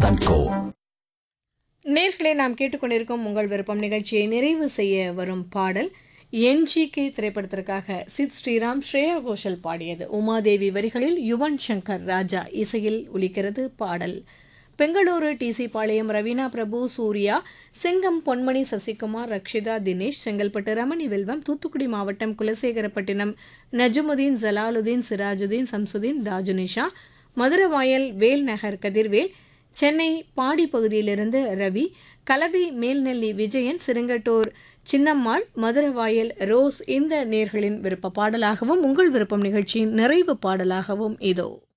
And கோ. நேர்களை நாம் கேட்டுக்கொண்டிருக்கும் உங்கள் விருப்பம் நிகழ்ச்சியை நிறைவு செய்ய வரும் பாடல் என்ஜிகே திரைப்படத்திற்காக சித் ஸ்ரீராம் ஸ்ரேயா கோஷல் பாடியது. உமாதேவி வரிகளில் யுவன் சங்கர் ராஜா இசையில் ஒலிக்கிறது பாடல். பெங்களூரு டிசி பாளையம் ரவீனா பிரபு சூர்யா சிங்கம் பொன்மணி சசிகுமார் ரக்ஷிதா தினேஷ் செங்கல்பட்டு ரமணி வெல்வம் தூத்துக்குடி மாவட்டம் குலசேகரப்பட்டினம் நஜுமுதீன் ஜலாலுதீன் சிராஜுதீன் சம்சுதீன் தாஜுனிஷா மதுரவாயல் வேல் நகர் கதிர்வேல் சென்னை பாடி பகுதியிலிருந்து ரவி கலவி மேல்நெல்லி விஜயன் சிறுங்கட்டூர் சின்னம்மாள் மதுரவாயல் ரோஸ் இந்த நேர்களின் விருப்ப பாடலாகவும் உங்கள் விருப்பம் நிகழ்ச்சியின் நிறைவு பாடலாகவும் இதோ.